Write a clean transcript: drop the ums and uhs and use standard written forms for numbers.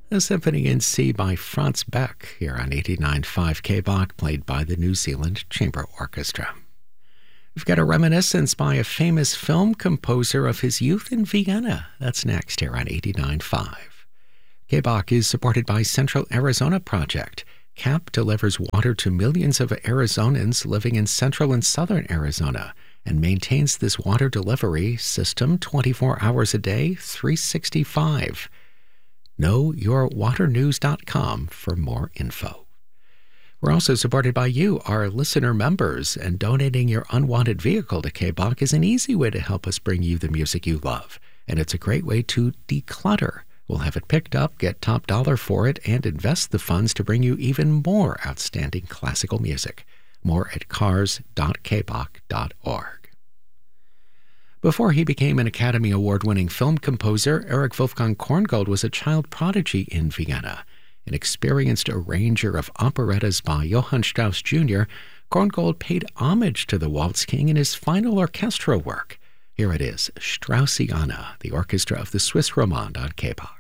A symphony in C by Franz Beck here on 89.5 KBach, played by the New Zealand Chamber Orchestra. We've got a reminiscence by a famous film composer of his youth in Vienna. That's next here on 89.5. KBach is supported by Central Arizona Project. CAP delivers water to millions of Arizonans living in central and southern Arizona and maintains this water delivery system 24 hours a day, 365. KnowYourWaterNews.com for more info. We're also supported by you, our listener members, and donating your unwanted vehicle to KBach is an easy way to help us bring you the music you love. And it's a great way to declutter. We'll have it picked up, get top dollar for it, and invest the funds to bring you even more outstanding classical music. More at cars.kbach.org. Before he became an Academy Award-winning film composer, Erich Wolfgang Korngold was a child prodigy in Vienna. An experienced arranger of operettas by Johann Strauss Jr., Korngold paid homage to the Waltz King in his final orchestral work. Here it is, Straussiana, the orchestra of the Swiss Romande on KBach.